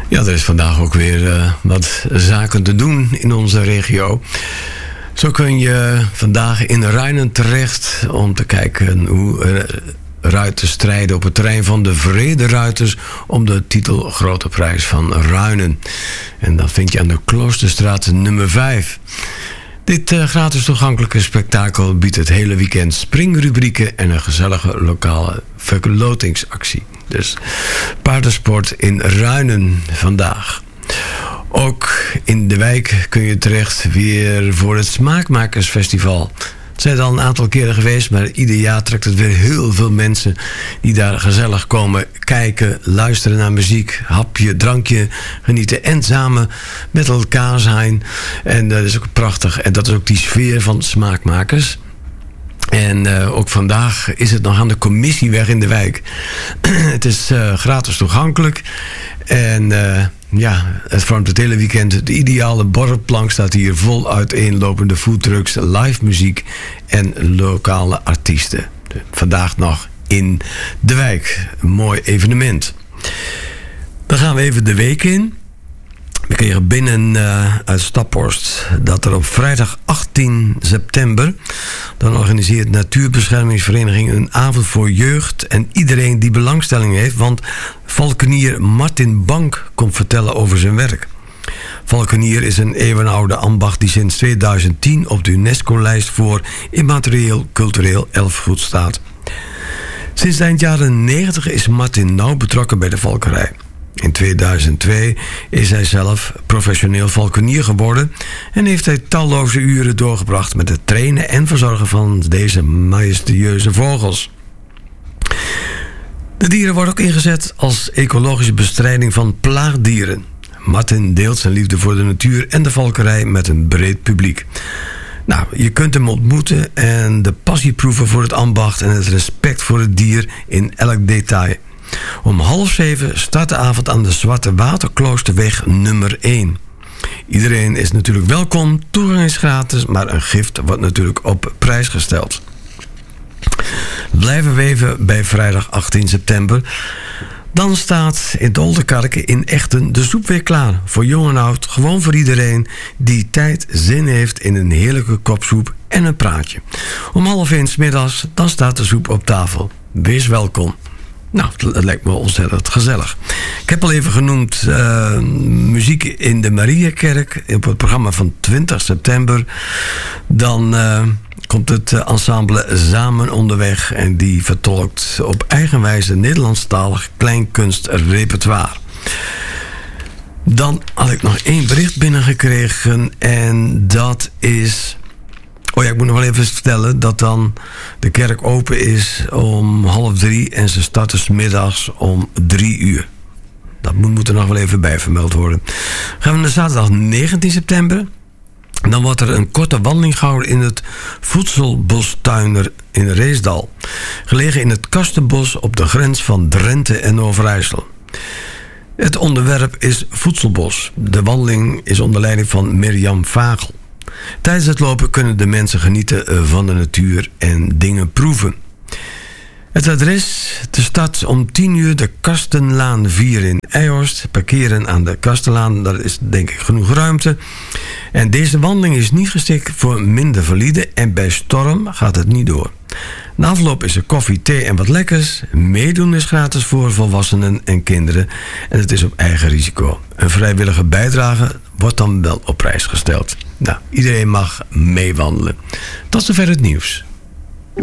Ja, er is vandaag ook weer wat zaken te doen in onze regio. Zo kun je vandaag in Ruinen terecht om te kijken hoe ruiters strijden op het terrein van de Vrederuiters om de titel Grote Prijs van Ruinen. En dat vind je aan de Kloosterstraat nummer 5. Dit gratis toegankelijke spektakel biedt het hele weekend springrubrieken en een gezellige lokale verlotingsactie. Dus paardensport in Ruinen vandaag. Ook in de wijk kun je terecht weer voor het Smaakmakersfestival. Het zijn al een aantal keren geweest, maar ieder jaar trekt het weer heel veel mensen die daar gezellig komen kijken, luisteren naar muziek, hapje, drankje, genieten en samen met elkaar zijn. En dat is ook prachtig. En dat is ook die sfeer van Smaakmakers. En ook vandaag is het nog aan de Commissieweg in de wijk. Het is gratis toegankelijk. En het vormt het hele weekend. De ideale borrelplank staat hier vol uiteenlopende foodtrucks, live muziek en lokale artiesten. Vandaag nog in de wijk. Een mooi evenement. Dan gaan we even de week in. We kregen binnen uit Staphorst dat er op vrijdag 18 september... dan organiseert Natuurbeschermingsvereniging een avond voor jeugd en iedereen die belangstelling heeft. Want valkenier Martin Bank komt vertellen over zijn werk. Valkenier is een eeuwenoude ambacht die sinds 2010 op de UNESCO-lijst voor immaterieel cultureel erfgoed staat. Sinds de eind jaren 90 is Martin nauw betrokken bij de valkerij. In 2002 is hij zelf professioneel valkenier geworden en heeft hij talloze uren doorgebracht met het trainen en verzorgen van deze majestueuze vogels. De dieren worden ook ingezet als ecologische bestrijding van plaagdieren. Martin deelt zijn liefde voor de natuur en de valkerij met een breed publiek. Nou, je kunt hem ontmoeten en de passie proeven voor het ambacht en het respect voor het dier in elk detail. Om 6:30 start de avond aan de Zwarte Waterkloosterweg nummer 1. Iedereen is natuurlijk welkom, toegang is gratis, maar een gift wordt natuurlijk op prijs gesteld. Blijven we even bij vrijdag 18 september. Dan staat in de Oldekerken in Echten de soep weer klaar. Voor jong en oud, gewoon voor iedereen die tijd, zin heeft in een heerlijke kop soep en een praatje. Om 12:30 's middags, dan staat de soep op tafel. Wees welkom. Nou, dat lijkt me ontzettend gezellig. Ik heb al even genoemd muziek in de Mariakerk op het programma van 20 september. Dan komt het ensemble Samen onderweg en die vertolkt op eigen wijze Nederlandstalig kleinkunstrepertoire. Dan had ik nog 1 bericht binnengekregen en dat is... Oh ja, ik moet nog wel even vertellen dat dan de kerk open is om 2:30 en ze starten 's middags om 3:00. Dat moet er nog wel even bij vermeld worden. Gaan we naar zaterdag 19 september. Dan wordt er een korte wandeling gehouden in het Voedselbostuiner in Reesdal. Gelegen in het Kastenbos op de grens van Drenthe en Overijssel. Het onderwerp is Voedselbos. De wandeling is onder leiding van Mirjam Vagel. Tijdens het lopen kunnen de mensen genieten van de natuur en dingen proeven. Het adres, de start om 10:00 de Kastenlaan 4 in Eijhorst. Parkeren aan de Kastenlaan, daar is denk ik genoeg ruimte. En deze wandeling is niet geschikt voor minder valide en bij storm gaat het niet door. Na afloop is er koffie, thee en wat lekkers. Meedoen is gratis voor volwassenen en kinderen. En het is op eigen risico. Een vrijwillige bijdrage wordt dan wel op prijs gesteld. Nou, iedereen mag meewandelen. Tot zover het nieuws.